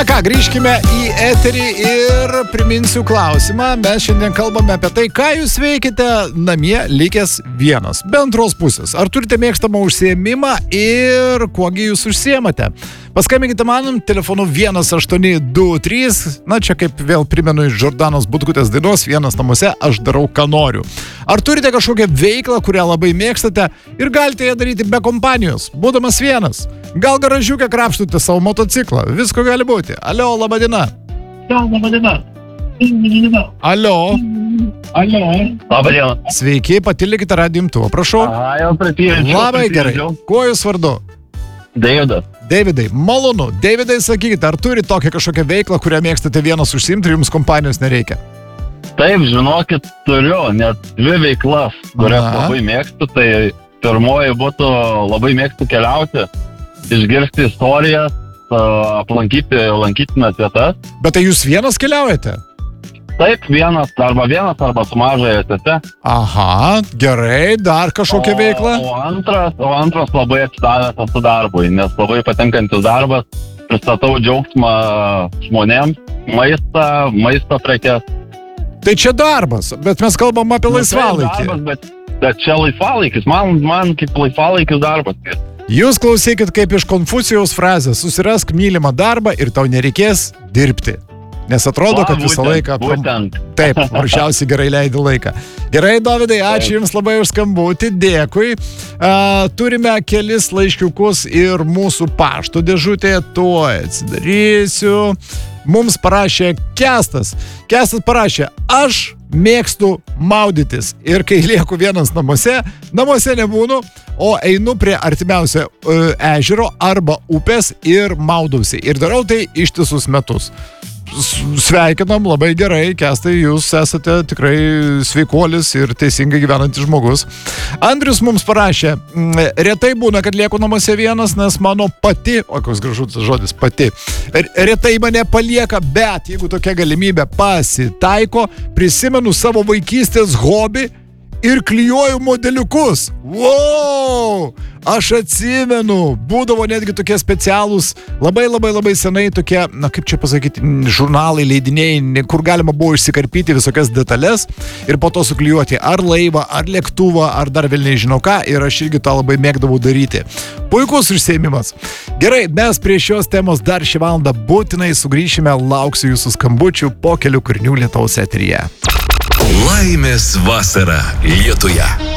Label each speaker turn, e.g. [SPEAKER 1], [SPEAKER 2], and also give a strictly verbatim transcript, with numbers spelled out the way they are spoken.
[SPEAKER 1] Na ką, grįžkime į eterį ir priminsiu klausimą. Mes šiandien kalbame apie tai, ką jūs veikite namie likęs vienas. Be antros pusės. Ar turite mėgstamą užsiėmimą ir kuogi jūs užsiėmate? Paskambinkite man telefonu vienas aštuoni du trys. Na, čia kaip vėl primenu iš Džordanos Butkutės dainos Vienas namuose, aš darau, ką noriu. Ar turite kažkokią veiklą, kurią labai mėgstate ir galite ją daryti be kompanijos, būdamas vienas? Gal garažiukę krapštote savo motociklą? Visko gali būti. Alio, laba diena.
[SPEAKER 2] Laba diena.
[SPEAKER 1] Alio.
[SPEAKER 2] Alio. Labą dieną.
[SPEAKER 1] Sveiki, patilėkite radijo imtuvą, prašau.
[SPEAKER 2] Aha, jau pratyrėčiau.
[SPEAKER 1] Labai gerai. Kuo jūs vardu?
[SPEAKER 2] Deividas.
[SPEAKER 1] Davidai, malonu. Davidai, sakykite, ar turi tokią kažkokią veiklą, kurią mėgstate vienas užsiimti ir jums kompanijos nereikia?
[SPEAKER 2] Taip, žinokit, turiu net dvi veiklas, kurias
[SPEAKER 1] Aha.
[SPEAKER 2] labai mėgstu. Tai pirmoji būtų labai mėgstu keliauti, išgirsti istorijas, aplankyti lankytinas vietas.
[SPEAKER 1] Bet tai jūs vienas keliaujate?
[SPEAKER 2] Taip, vienas arba vienas arba su mažąja sese.
[SPEAKER 1] Aha, gerai, dar kažkokia veikla?
[SPEAKER 2] O, o, antras, o antras labai atsidavęs esu darbui, nes labai patinkantis darbas, pristatau džiaugsmą žmonėms, maistą, maisto prekes.
[SPEAKER 1] Tai čia darbas, bet mes kalbam apie
[SPEAKER 2] Nu,
[SPEAKER 1] laisvalaikį.
[SPEAKER 2] tai darbas, bet, bet čia laisvalaikis, man, man kaip laisvalaikis darbas.
[SPEAKER 1] Jūs klausykit kaip iš Konfucijaus frazės: susirask mylimą darbą ir tau nereikės dirbti. Nes atrodo,
[SPEAKER 2] Va,
[SPEAKER 1] kad visą
[SPEAKER 2] būtent,
[SPEAKER 1] laiką...
[SPEAKER 2] būtent.
[SPEAKER 1] Taip, paprasčiausiai gerai leidi laiką. Gerai, Dovydai, ačiū Jums labai už skambutį, dėkui. Uh, turime kelis laiškiukus ir mūsų pašto dėžutėje, tuoj atsidarysiu. Mums parašė Kestas. Kestas parašė: aš mėgstu maudytis ir kai lieku vienas namuose, namuose nebūnu, o einu prie artimiausio uh, ežero arba upės ir maudausi. Ir darau tai ištisus metus. Sveikinam, labai gerai, Kestai, jūs esate tikrai sveikuolis ir teisingai gyvenantis žmogus. Andrius mums parašė: retai būna, kad lieku namuose vienas, nes mano pati, o koks gražus žodis, pati, retai mane palieka, bet jeigu tokia galimybė pasitaiko, prisimenu savo vaikystės hobį ir klijuoju modeliukus. Wow! Aš atsimenu, būdavo netgi tokie specialūs, labai labai labai senai tokie, na kaip čia pasakyti, žurnalai, leidiniai, kur galima buvo išsikarpyti visokias detalės ir po to suklijuoti ar laivą, ar lėktuvą, ar dar vėl nežinau ką, ir aš irgi tą labai mėgdavau daryti. Puikus užsiėmimas. Gerai, mes prie šios temos dar šį valandą būtinai sugrįšime, lauksiu jūsų skambučių po kelių kūrinių Lietuvos eteryje.
[SPEAKER 3] Laimės vasara Lietuje.